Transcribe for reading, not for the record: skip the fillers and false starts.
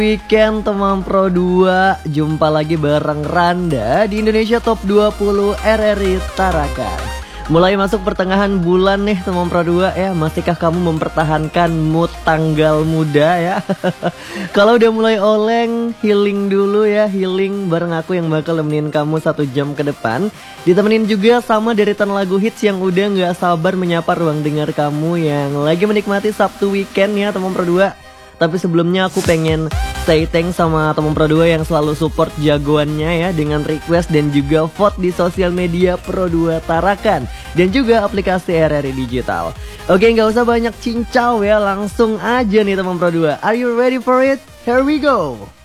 Weekend teman Pro 2, jumpa lagi bareng Randa di Indonesia Top 20 RRI Tarakan. Mulai masuk pertengahan bulan nih teman Pro 2 ya, masihkah kamu mempertahankan mood tanggal muda ya? Kalau udah mulai oleng, healing dulu ya, healing bareng aku yang bakal nemenin kamu 1 jam ke depan. Ditemenin juga sama deretan lagu hits yang udah gak sabar menyapa ruang dengar kamu yang lagi menikmati Sabtu weekend ya teman Pro 2. Tapi sebelumnya aku pengen say thanks sama teman Pro 2 yang selalu support jagoannya ya, dengan request dan juga vote di sosial media Pro 2 Tarakan dan juga aplikasi RRI Digital. Oke, nggak usah banyak cincau ya, langsung aja nih teman Pro 2. Are you ready for it? Here we go.